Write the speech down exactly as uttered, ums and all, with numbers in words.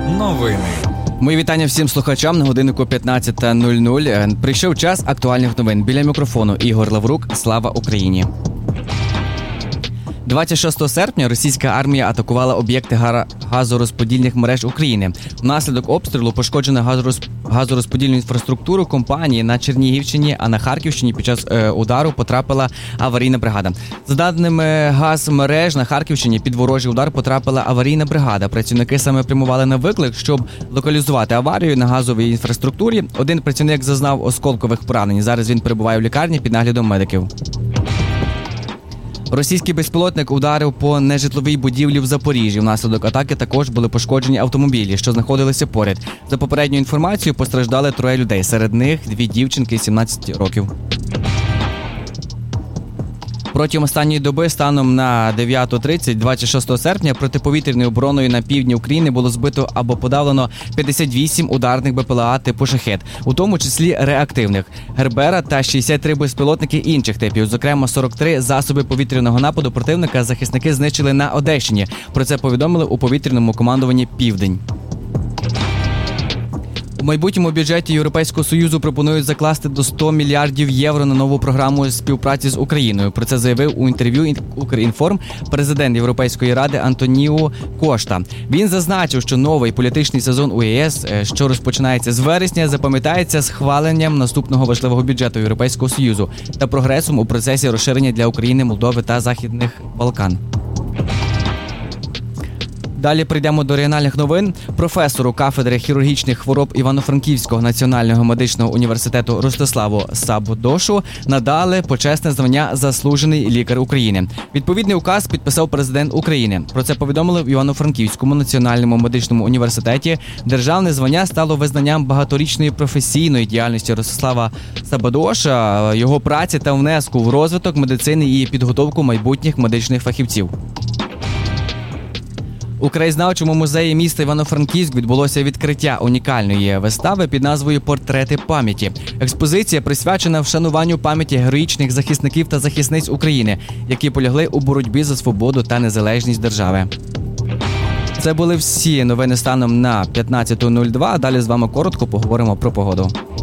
Новини. Мої вітання всім слухачам на годиннику п'ятнадцята нуль нуль. Прийшов час актуальних новин. Біля мікрофону Ігор Лаврук. Слава Україні! двадцять шостого серпня російська армія атакувала об'єкти газорозподільних мереж України. Внаслідок обстрілу пошкоджено газороз... газорозподільну інфраструктуру компанії на Чернігівщині, а на Харківщині під час е, удару потрапила аварійна бригада. За даними газмереж, на Харківщині під ворожий удар потрапила аварійна бригада. Працівники саме прямували на виклик, щоб локалізувати аварію на газовій інфраструктурі. Один працівник зазнав осколкових поранень. Зараз він перебуває в лікарні під наглядом медиків. Російський безпілотник ударив по нежитловій будівлі в Запоріжжі. Внаслідок атаки також були пошкоджені автомобілі, що знаходилися поряд. За попередньою інформацією, постраждали троє людей. Серед них дві дівчинки сімнадцять років. Протягом останньої доби станом на дев'ята тридцять двадцять шостого серпня протиповітряною обороною на півдні України було збито або подавлено п'ятдесят вісім ударних БПЛА типу «Шахед», у тому числі реактивних, «Гербера» та шістдесят три безпілотники інших типів. Зокрема, сорок три засоби повітряного нападу противника захисники знищили на Одещині. Про це повідомили у повітряному командуванні «Південь». У майбутньому бюджеті Європейського Союзу пропонують закласти до сто мільярдів євро на нову програму співпраці з Україною. Про це заявив у інтерв'ю «Укрінформ» президент Європейської ради Антоніо Кошта. Він зазначив, що новий політичний сезон у ЄС, що розпочинається з вересня, запам'ятається схваленням наступного важливого бюджету Європейського Союзу та прогресом у процесі розширення для України, Молдови та Західних Балкан. Далі прийдемо до регіональних новин. Професору кафедри хірургічних хвороб Івано-Франківського національного медичного університету Ростиславу Сабодошу надали почесне звання «Заслужений лікар України». Відповідний указ підписав президент України. Про це повідомили в Івано-Франківському національному медичному університеті. Державне звання стало визнанням багаторічної професійної діяльності Ростислава Сабодоша, його праці та внеску в розвиток медицини і підготовку майбутніх медичних фахівців. У краєзнавчому музеї міста Івано-Франківськ відбулося відкриття унікальної вистави під назвою «Портрети пам'яті». Експозиція присвячена вшануванню пам'яті героїчних захисників та захисниць України, які полягли у боротьбі за свободу та незалежність держави. Це були всі новини станом на п'ятнадцяту нуль два. Далі з вами коротко поговоримо про погоду.